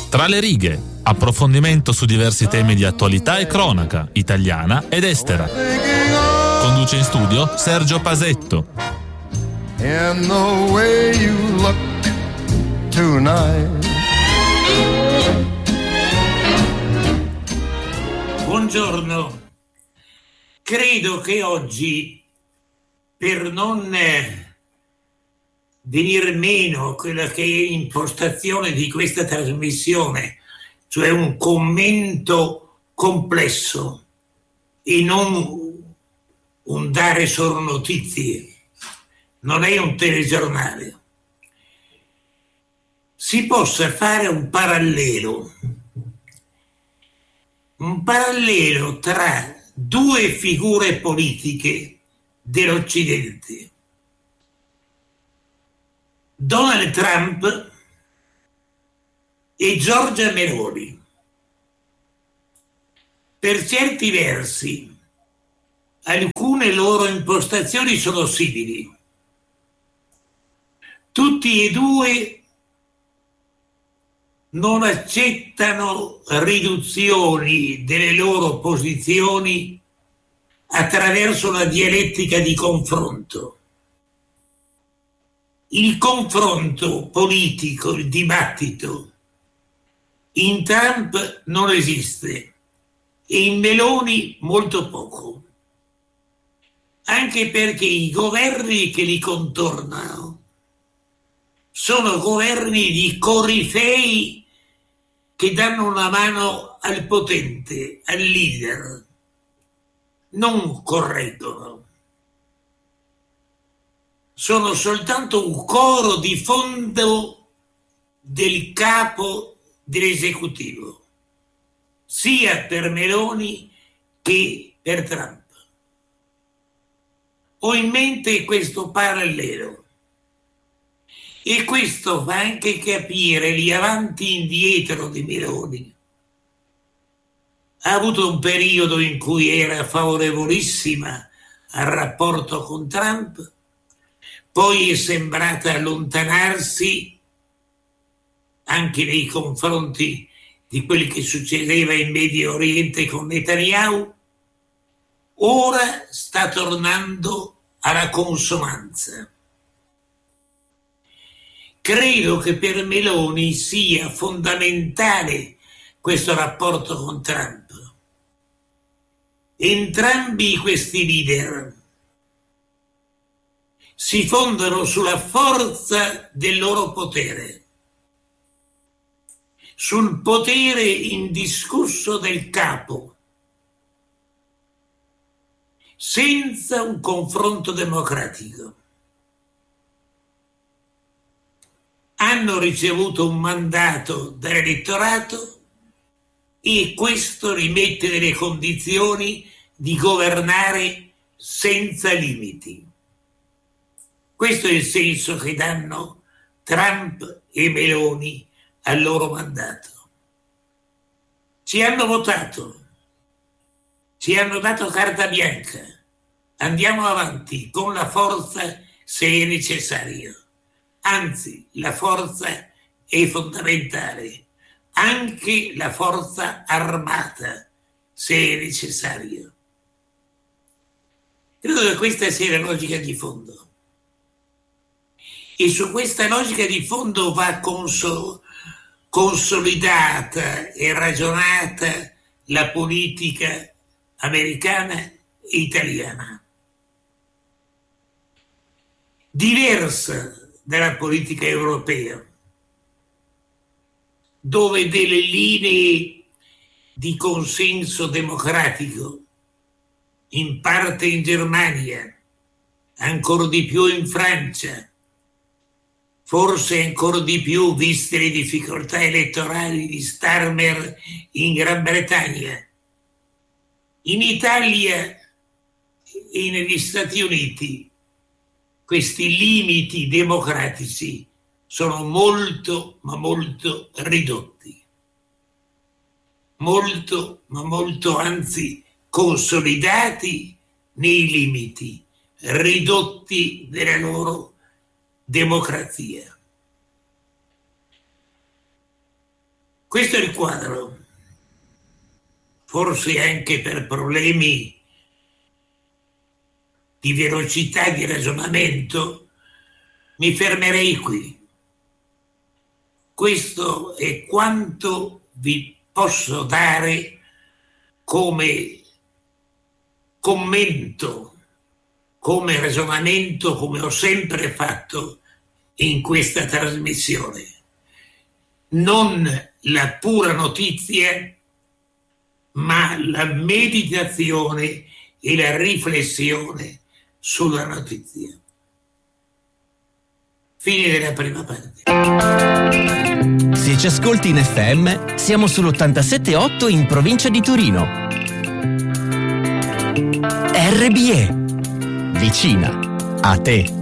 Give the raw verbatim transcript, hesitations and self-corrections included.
Tra le righe, approfondimento su diversi temi di attualità e cronaca, italiana ed estera. Conduce in studio Sergio Pasetto. And the way you look tonight. Buongiorno. Credo che oggi, per non venir meno a quella che è l'impostazione di questa trasmissione, cioè un commento complesso e non un dare solo notizie, non è un telegiornale, si possa fare un parallelo, un parallelo tra due figure politiche dell'Occidente. Donald Trump e Giorgia Meloni. Per certi versi, alcune loro impostazioni sono simili. Tutti e due non accettano riduzioni delle loro posizioni attraverso la dialettica di confronto. Il confronto politico, il dibattito, in Trump non esiste e in Meloni molto poco, anche perché i governi che li contornano sono governi di corifei che danno una mano al potente, al leader, non correggono. Sono soltanto un coro di fondo del capo dell'esecutivo, sia per Meloni che per Trump. Ho in mente questo parallelo e questo fa anche capire gli avanti e indietro di Meloni. Ha avuto un periodo in cui era favorevolissima al rapporto con Trump, poi è sembrata allontanarsi anche nei confronti di quel che succedeva in Medio Oriente con Netanyahu. Ora sta tornando alla consonanza. Credo che per Meloni sia fondamentale questo rapporto con Trump. Entrambi questi leader si fondano sulla forza del loro potere, sul potere indiscusso del capo, senza un confronto democratico. Hanno ricevuto un mandato dall'elettorato e questo li mette nelle condizioni di governare senza limiti. Questo è il senso che danno Trump e Meloni al loro mandato. Ci hanno votato, ci hanno dato carta bianca, andiamo avanti con la forza se è necessario. Anzi, la forza è fondamentale, anche la forza armata se è necessario. Credo che questa sia la logica di fondo. E su questa logica di fondo va conso- consolidata e ragionata la politica americana e italiana. Diversa dalla politica europea, dove delle linee di consenso democratico, in parte in Germania, ancora di più in Francia, forse ancora di più viste le difficoltà elettorali di Starmer in Gran Bretagna. In Italia e negli Stati Uniti questi limiti democratici sono molto, ma molto ridotti. Molto, ma molto, anzi, consolidati nei limiti, ridotti della loro democrazia. Questo è il quadro. Forse anche per problemi di velocità di ragionamento mi fermerei qui. Questo è quanto vi posso dare come commento, come ragionamento, come ho sempre fatto in questa trasmissione. Non la pura notizia, ma la meditazione e la riflessione sulla notizia. Fine della prima parte. Se ci ascolti in F M, siamo sull'ottantasette virgola otto in provincia di Torino. R B E, vicina a te.